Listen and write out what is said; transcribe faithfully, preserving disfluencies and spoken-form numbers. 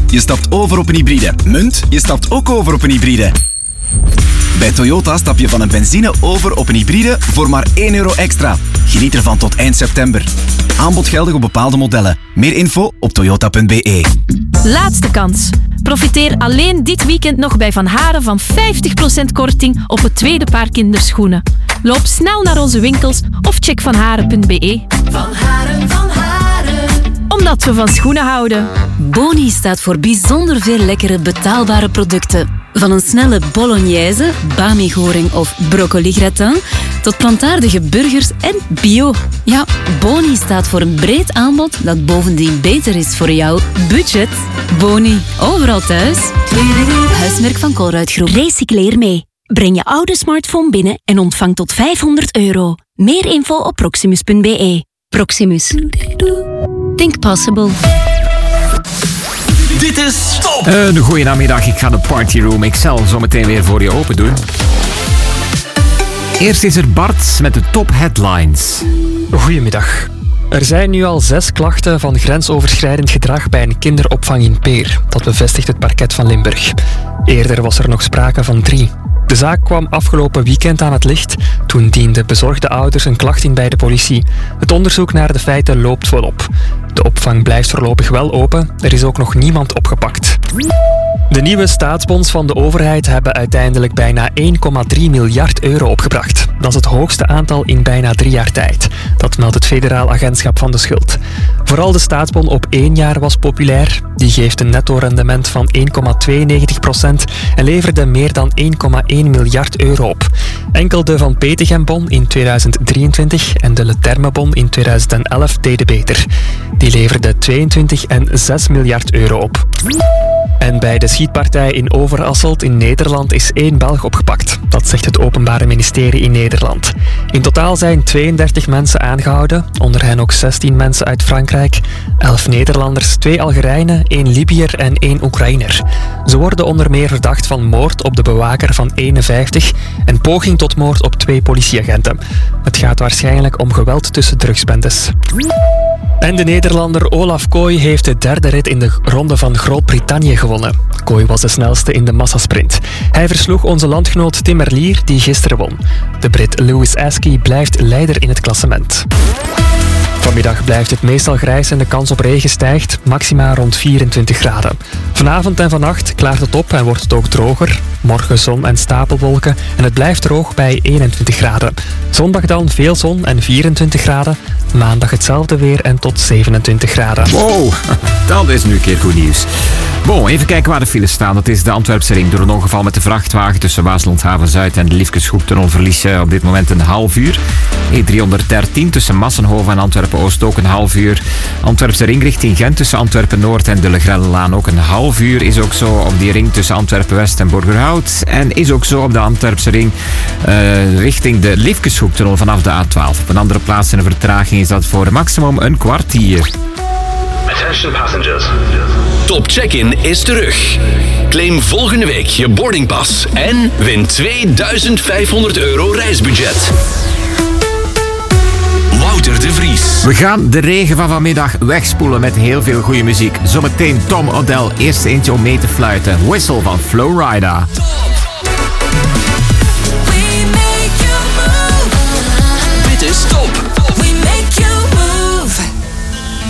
je stapt over op een hybride. Munt, je stapt ook over op een hybride. Bij Toyota stap je van een benzine over op een hybride voor maar één euro extra. Geniet ervan tot eind september. Aanbod geldig op bepaalde modellen. Meer info op toyota punt b e. Laatste kans. Profiteer alleen dit weekend nog bij Van Haren van vijftig procent korting op het tweede paar kinderschoenen. Loop snel naar onze winkels of check vanharen punt b e. Van Haren, Van Haren. Omdat we van schoenen houden. Boni staat voor bijzonder veel lekkere betaalbare producten. Van een snelle bolognese, bami-goring of broccoli-gratin tot plantaardige burgers en bio. Ja, Boni staat voor een breed aanbod dat bovendien beter is voor jouw budget. Boni, overal thuis. Huismerk van Colruyt Groep. Recycleer mee. Breng je oude smartphone binnen en ontvang tot vijfhonderd euro. Meer info op proximus punt b e. Proximus. Think possible. Dit is Top! Een goeie namiddag, ik ga de Party Room X L zo meteen weer voor je open doen. Eerst is er Bart met de top headlines. Goedemiddag. Er zijn nu al zes klachten van grensoverschrijdend gedrag bij een kinderopvang in Peer. Dat bevestigt het parket van Limburg. Eerder was er nog sprake van drie. De zaak kwam afgelopen weekend aan het licht. Toen dienden bezorgde ouders een klacht in bij de politie. Het onderzoek naar de feiten loopt volop. De opvang blijft voorlopig wel open. Er is ook nog niemand opgepakt. De nieuwe staatsbonds van de overheid hebben uiteindelijk bijna één komma drie miljard euro opgebracht. Dat is het hoogste aantal in bijna drie jaar tijd. Dat meldt het Federaal Agentschap van de Schuld. Vooral de staatsbon op één jaar was populair. Die geeft een netto-rendement van één komma tweeënnegentig procent en leverde meer dan één komma één miljard euro op. Enkel de Van Petegem-bon in tweeduizend drieëntwintig en de Leterme-bon in tweeduizend elf deden beter. Die leverden tweeëntwintig en zes miljard euro op. En bij de schietpartij in Overasselt in Nederland is één Belg opgepakt. Dat zegt het Openbaar Ministerie in Nederland. In totaal zijn tweeëndertig mensen aangehouden, onder hen ook zestien mensen uit Frankrijk, elf Nederlanders, twee Algerijnen, één Libiër en één Oekraïner. Ze worden onder meer verdacht van moord op de bewaker van eenenvijftig en poging tot moord op twee politieagenten. Het gaat waarschijnlijk om geweld tussen drugsbendes. En de Nederlander Olaf Kooi heeft de derde rit in de Ronde van Groot-Brittannië gewonnen. Kooi was de snelste in de massasprint. Hij versloeg onze landgenoot Tim Merlier, die gisteren won. De Brit Lewis Askey blijft leider in het klassement. Vanmiddag blijft het meestal grijs en de kans op regen stijgt, maxima rond vierentwintig graden. Vanavond en vannacht klaart het op en wordt het ook droger. Morgen zon en stapelwolken en het blijft droog bij eenentwintig graden. Zondag dan veel zon en vierentwintig graden. Maandag hetzelfde weer en tot zevenentwintig graden. Wow, dat is nu een keer goed nieuws. Bon, even kijken waar de files staan. Dat is de Antwerpse ring. Door een ongeval met de vrachtwagen tussen Waaslandhaven-Zuid en de Liefkeshoektunnel verlies je op dit moment een half uur. E driehonderddertien tussen Massenhoven en Antwerpen-Oost ook een half uur. Antwerpse ring richting Gent tussen Antwerpen-Noord en de Legrellenlaan ook een half uur. Is ook zo op die ring tussen Antwerpen-West en Borgerhout. En is ook zo op de Antwerpse ring uh, richting de Liefkeshoektunnel vanaf de A twaalf. Op een andere plaats in de vertraging is dat voor maximum een kwartier. Attention passengers. Top Check-in is terug. Claim volgende week je boardingpas en win tweeduizend vijfhonderd euro reisbudget. Wouter de Vries. We gaan de regen van vanmiddag wegspoelen met heel veel goede muziek. Zometeen Tom Odell, eerst eentje om mee te fluiten. Whistle van Flowrider. Top.